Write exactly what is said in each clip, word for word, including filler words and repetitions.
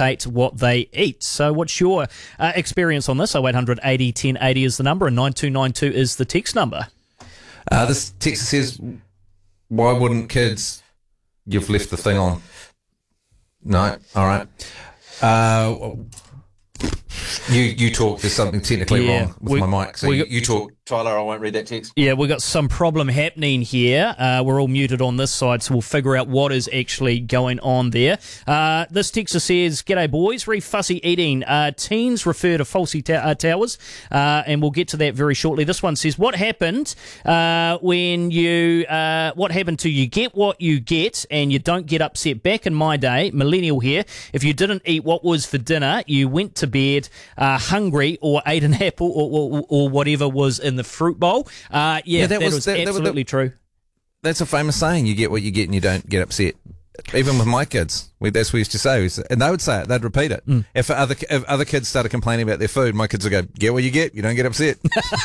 dictate what they eat. So what's your uh, experience on this? oh eight hundred eighty ten eighty is the number and nine two nine two is the text number. Uh, this text says, why wouldn't kids... You've left the thing on. No? All right. Uh, you you talk. There's something technically Yeah, wrong with we- my mic. So we you, got- you talk. Tyler, I won't read that text. Yeah, we've got some problem happening here. Uh, we're all muted on this side, so we'll figure out what is actually going on there. Uh, this texter says, G'day boys, very fussy eating. Uh, teens refer to falsy ta- uh, towers, uh, and we'll get to that very shortly. This one says, what happened uh, when you, uh, what happened to you get what you get and you don't get upset? Back in my day, millennial here, if you didn't eat what was for dinner, you went to bed uh, hungry or ate an apple or, or, or whatever was in the fruit bowl. Uh, yeah, Yeah, that, that was, was- that- that was- absolutely true. That's a famous saying. You get what you get and you don't get upset. Even with my kids, we, that's what we used to say. We used to- and they would say it. They'd repeat it. Mm. If other if other kids started complaining about their food, my kids would go, get what you get. You don't get upset.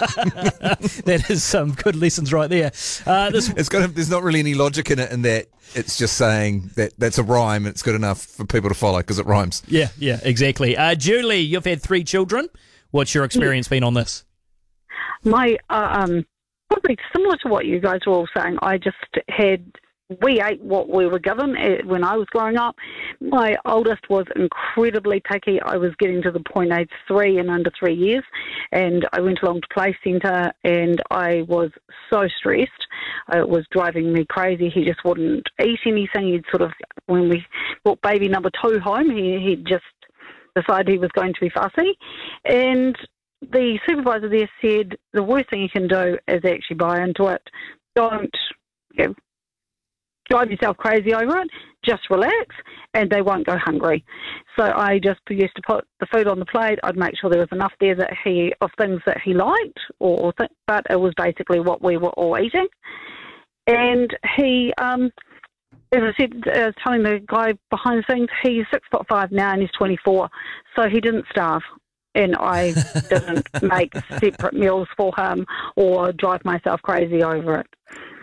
That is some good lessons right there. Uh, this It's got. There's not really any logic in it in that it's just saying that that's a rhyme and it's good enough for people to follow because it rhymes. Yeah, yeah, exactly. Uh, Julie, you've had three children. What's your experience been on this? My, uh, um, probably similar to what you guys were all saying. I just had, we ate what we were given uh, when I was growing up. My oldest was incredibly picky. I was getting to the point age three in under three years, and I went along to play centre, and I was so stressed. It was driving me crazy. He just wouldn't eat anything. He'd sort of, when we brought baby number two home, he he just decided he was going to be fussy, and the supervisor there said the worst thing you can do is actually buy into it. Don't you know, drive yourself crazy over it. Just relax, and they won't go hungry. So I just used to put the food on the plate. I'd make sure there was enough there that he of things that he liked, or, or th- but it was basically what we were all eating. And he, um, as I said, I was telling the guy behind the scenes, he's six foot five now and he's twenty-four, so he didn't starve. And I didn't make separate meals for him or drive myself crazy over it,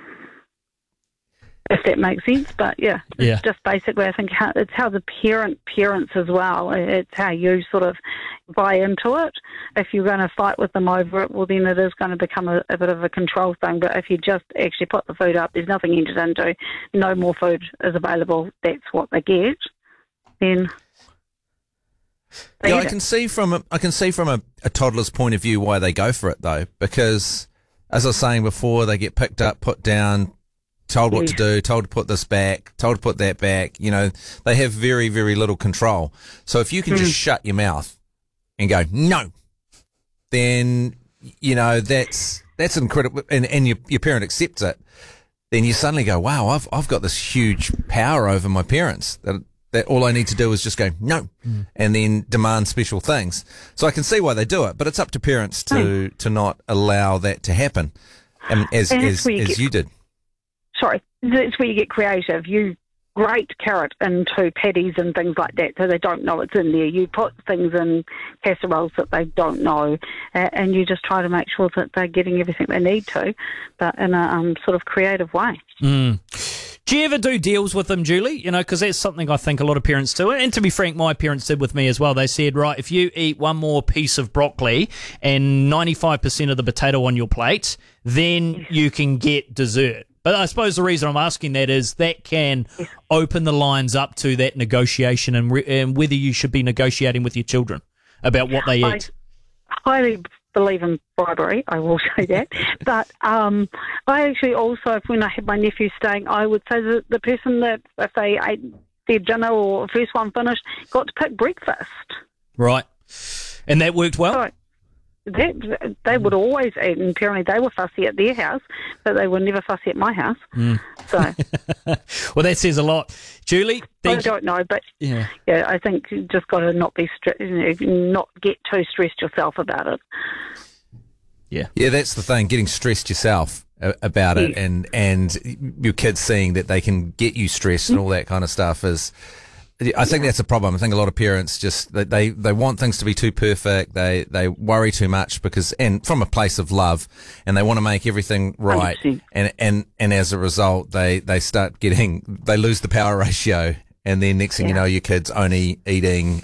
if that makes sense. But yeah, it's Yeah. just basically, I think how, it's how the parent parents as well. It's how you sort of buy into it. If you're going to fight with them over it, well, then it is going to become a, a bit of a control thing. But if you just actually put the food up, there's nothing entered into, no more food is available, that's what they get, then... they Yeah, eat I it. can see from a, I can see from a, a toddler's point of view why they go for it though, because as I was saying before, they get picked up, put down, told what to Yes. do, told to put this back, told to put that back. You know, they have very, very little control. So if you can just shut your mouth and go no, then you know that's that's incredible, and and your your parent accepts it. Then you suddenly go, wow, I've I've got this huge power over my parents. That that all I need to do is just go no, Mm. and then demand special things. So I can see why they do it, but it's up to parents to to not allow that to happen, and as And that's as where you as get- you did. Sorry, that's where you get creative. You grate carrot into patties and things like that, so they don't know it's in there. You put things in casseroles that they don't know, uh, and you just try to make sure that they're getting everything they need to, but in a um, sort of creative way. Mm. Do you ever do deals with them, Julie? You know, because that's something I think a lot of parents do. And to be frank, my parents did with me as well. They said, right, if you eat one more piece of broccoli and ninety-five percent of the potato on your plate, then you can get dessert. But I suppose the reason I'm asking that is that can open the lines up to that negotiation and, re- and whether you should be negotiating with your children about what they I eat. highly believe in bribery, I will say that. But um, I actually also, when I had my nephew staying, I would say that the person that, if they ate their dinner or first one finished, got to pick breakfast. Right. And that worked well? So that, they would always eat, and apparently they were fussy at their house, but they were never fussy at my house. Mm. So Well, that says a lot. Julie, I thank you. don't know, but Yeah. yeah, I think you just got to not be stre- you know, not get too stressed yourself about it. Yeah. Yeah, that's the thing, getting stressed yourself a- about it, Yeah. and and your kids seeing that they can get you stressed and all that kind of stuff is, I think that's a problem. I think a lot of parents just, they, they, they want things to be too perfect. They, they worry too much because, and from a place of love, and they want to make everything right. one hundred percent. And, and, and as a result, they, they start getting, they lose the power ratio. And then next thing you Yeah. know, your kid's only eating,